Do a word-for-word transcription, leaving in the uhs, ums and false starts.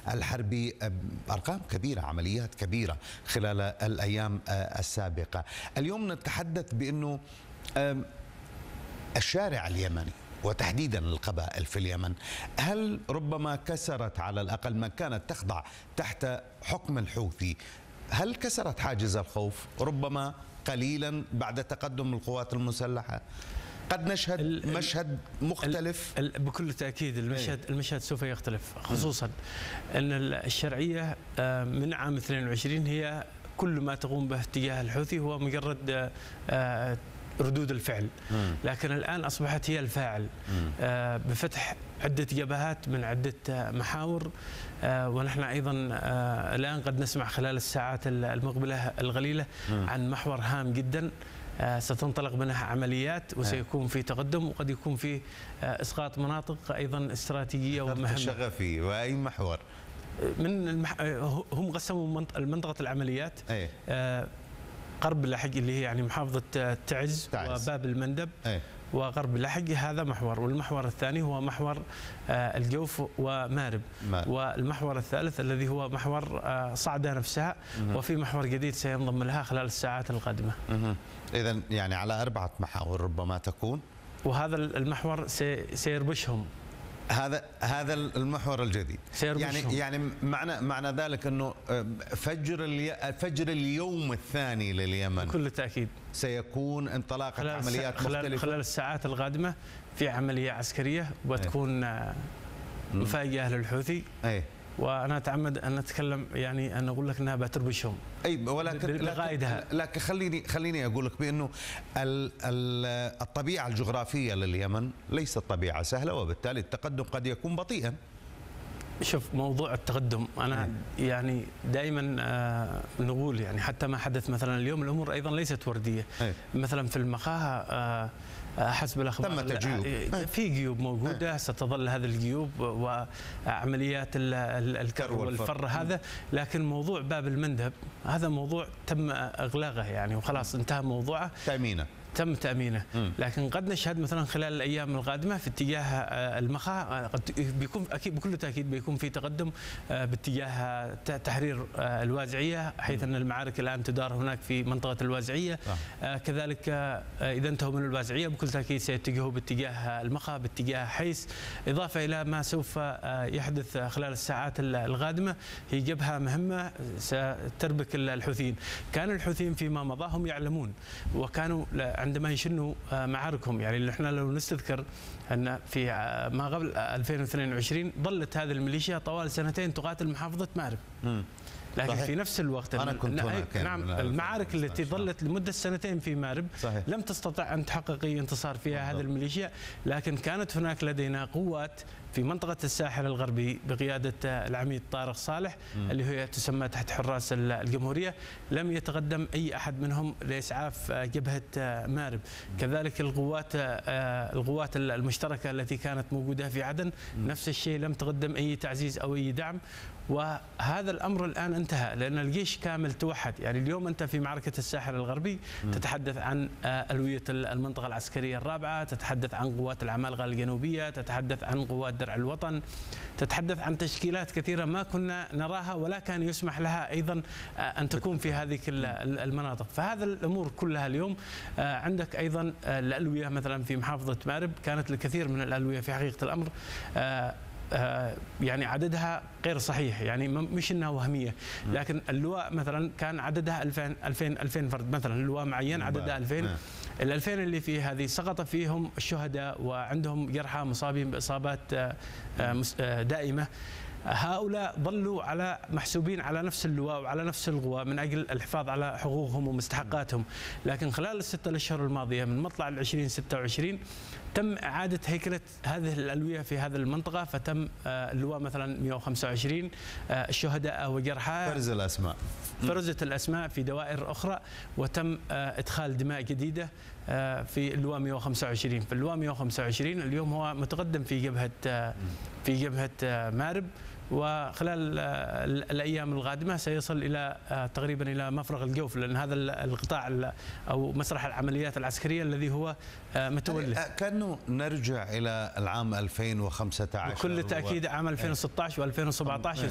الحربي أرقام كبيرة، عمليات كبيرة خلال الأيام السابقة. اليوم نتحدث بأنه الشارع اليمني وتحديدا القبائل في اليمن هل ربما كسرت على الأقل من كانت تخضع تحت حكم الحوثي، هل كسرت حاجز الخوف ربما قليلا بعد تقدم القوات المسلحة؟ قد نشهد مشهد مختلف. بكل تأكيد المشهد المشهد سوف يختلف، خصوصا أن الشرعية من عام اثنين وعشرين هي كل ما تقوم به تجاه الحوثي هو مجرد ردود الفعل، لكن الآن أصبحت هي الفاعل بفتح عدة جبهات من عدة محاور. ونحن أيضا الآن قد نسمع خلال الساعات المقبلة القليلة عن محور هام جدا ستنطلق منها عمليات وسيكون في تقدم، وقد يكون في إسقاط مناطق أيضا استراتيجية ومهمة. شغفي وأي محور من المح... هم قسموا منطقة العمليات أي. غرب لحق اللي هي يعني محافظة تعز, تعز. وباب المندب أي. وغرب لحق هذا محور، والمحور الثاني هو محور الجوف ومارب مارب. والمحور الثالث الذي هو محور صعدة نفسها مه. وفي محور جديد سينضم لها خلال الساعات القادمة. إذا يعني على أربعة محاور ربما تكون، وهذا المحور سيربشهم. هذا هذا المحور الجديد يعني يعني معنى معنى ذلك انه فجر الي... فجر اليوم الثاني لليمن بكل تاكيد سيكون انطلاقه خلال عمليات خلال مختلفه خلال الساعات القادمه في عمليه عسكريه وتكون أيه. مفاجاه للحوثي. أيه. وانا اتعمد ان اتكلم يعني ان اقول لك انها بتربشهم. اي ولكن بقائدها. لكن خليني خليني اقول لك بانه ال ال الطبيعه الجغرافيه لليمن ليست طبيعه سهله، وبالتالي التقدم قد يكون بطيئا. شوف موضوع التقدم انا م. يعني دائما آه نقول يعني حتى ما حدث مثلا اليوم الامور ايضا ليست ورديه. م. مثلا في المقاهه آه حسب الاخبار تم تجيوب في جيوب موجوده، ستظل هذه الجيوب وعمليات الكر والفر هذا، لكن موضوع باب المندب هذا موضوع تم اغلاقه يعني وخلاص انتهى موضوعه. تامينه تم تأمينه، لكن قد نشهد مثلا خلال الأيام القادمة في اتجاه المخا قد بيكون أكيد بكل تأكيد بيكون في تقدم باتجاه تحرير الوازعية، حيث أن المعارك الآن تدار هناك في منطقة الوازعية. آه. كذلك إذا انتهوا من الوازعية بكل تأكيد سيتجهوا باتجاه المخا باتجاه حيس، إضافة إلى ما سوف يحدث خلال الساعات القادمة هي جبهة مهمة ستربك الحوثيين. كان الحوثيين فيما مضى هم يعلمون وكانوا عندما يشنوا معاركهم، يعني احنا لو نستذكر ان في ما قبل ألفين واثنين وعشرين ظلت هذه الميليشيا طوال سنتين تقاتل محافظة مارب. م. لكن صحيح. في نفس الوقت أنا كنت هناك نعم المعارك التي ظلت لمدة سنتين في مارب صحيح. لم تستطع أن تحقق أي انتصار فيها هذه الميليشيا، لكن كانت هناك لدينا قوات في منطقة الساحل الغربي بقيادة العميد طارق صالح م. اللي هي تسمى تحت حراس الجمهورية، لم يتقدم أي أحد منهم لإسعاف جبهة مارب. م. كذلك القوات القوات المشتركة التي كانت موجودة في عدن م. نفس الشيء، لم تقدم أي تعزيز أو أي دعم. وهذا الأمر الآن انتهى لأن الجيش كامل توحد. يعني اليوم أنت في معركة الساحل الغربي م. تتحدث عن ألوية المنطقة العسكرية الرابعة، تتحدث عن قوات العمالقة الجنوبية، تتحدث عن قوات درع الوطن، تتحدث عن تشكيلات كثيرة ما كنا نراها ولا كان يسمح لها أيضا أن تكون في هذه المناطق. فهذا الأمور كلها اليوم عندك أيضا الألوية مثلا في محافظة مارب كانت الكثير من الألوية في حقيقة الأمر يعني عددها غير صحيح، يعني مش انها وهميه، لكن اللواء مثلا كان عددها ألفين ألفين ألفين فرد مثلا، اللواء معين عددها ألفين. ال ألفين اللي في هذه سقط فيهم الشهداء وعندهم جرحى مصابين باصابات دائمه. هؤلاء ظلوا على محسوبين على نفس اللواء وعلى نفس القوى من اجل الحفاظ على حقوقهم ومستحقاتهم، لكن خلال الستة الاشهر الماضيه من مطلع العشرين ستة وعشرين تم اعاده هيكله هذه الالويه في هذه المنطقه، فتم اللواء مثلا مئة وخمسة وعشرين الشهداء وجرحى فرز الاسماء فرزت الاسماء في دوائر اخرى، وتم ادخال دماء جديده في اللواء مئة وخمسة وعشرين. في اللواء مئة وخمسة وعشرين اليوم هو متقدم في جبهه في جبهه مارب، وخلال الايام القادمه سيصل الى تقريبا الى مفرغ الجوف، لان هذا القطاع او مسرح العمليات العسكريه الذي هو متولد. كانه نرجع الى العام ألفين وخمسة عشر بكل تاكيد عام ألفين وستة عشر وألفين وسبعة عشر